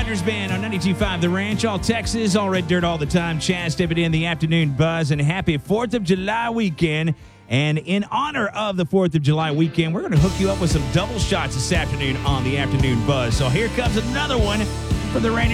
Raiders Band on 92.5 The Ranch, all Texas, all Red Dirt all the time. Chaz stepping in the afternoon buzz, and happy 4th of July weekend. And in honor of the 4th of July weekend, we're going to hook you up with some double shots this afternoon on the afternoon buzz. So here comes another one for the Raiders.